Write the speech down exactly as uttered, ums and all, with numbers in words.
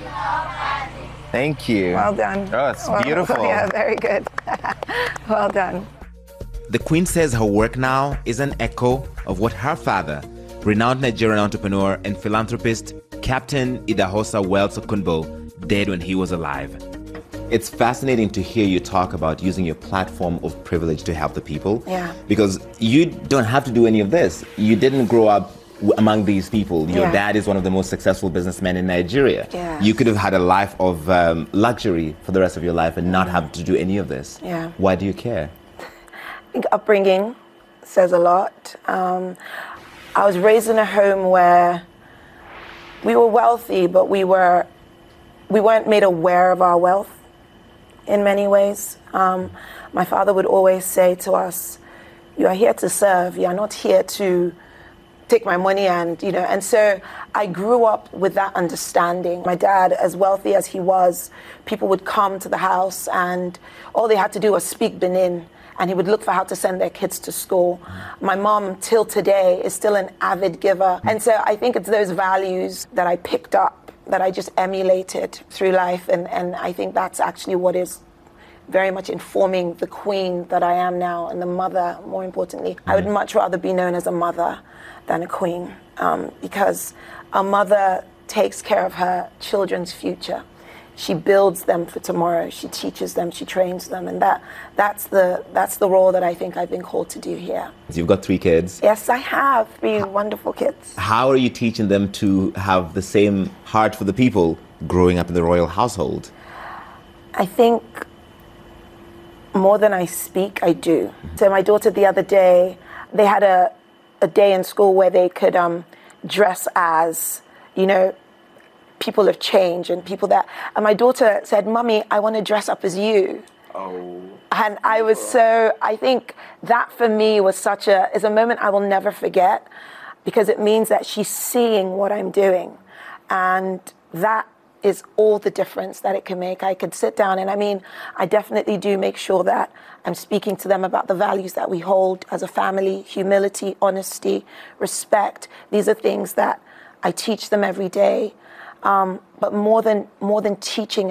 Thank you. Well done. Oh, it's well, beautiful. Yeah, very good. Well done. The Queen says her work now is an echo of what her father, renowned Nigerian entrepreneur and philanthropist Captain Idahosa Wells Okunbo, did when he was alive. It's fascinating to hear you talk about using your platform of privilege to help the people. Yeah. Because you don't have to do any of this. You didn't grow up w- among these people. Your Yeah. dad is one of the most successful businessmen in Nigeria. Yes. You could have had a life of um, luxury for the rest of your life and not have to do any of this. Yeah. Why do you care? I think upbringing says a lot. Um, I was raised in a home where we were wealthy, but we were we weren't made aware of our wealth in many ways. Um, my father would always say to us, "You are here to serve. You are not here to take my money," and you know. And so I grew up with that understanding. My dad, as wealthy as he was, people would come to the house, and all they had to do was speak Benin, and he would look for how to send their kids to school. My mom, till today, is still an avid giver. And so I think it's those values that I picked up, that I just emulated through life. And, and I think that's actually what is very much informing the queen that I am now, and the mother, more importantly. I would much rather be known as a mother than a queen, um, because a mother takes care of her children's future. She builds them for tomorrow. She teaches them. She trains them, and that that's the that's the role that I think I've been called to do here. You've got three kids. Yes, I have three wonderful kids. How are you teaching them to have the same heart for the people growing up in the royal household? I think more than I speak, I do. Mm-hmm. So my daughter the other day, they had a a day in school where they could um, dress as, you know, people of change and people that, and my daughter said, "Mummy, I want to dress up as you." Oh. And I was so, I think that for me was such a, is a moment I will never forget, because it means that she's seeing what I'm doing. And that is all the difference that it can make. I could sit down and I mean, I definitely do make sure that I'm speaking to them about the values that we hold as a family: humility, honesty, respect. These are things that I teach them every day. Um, but more than more than teaching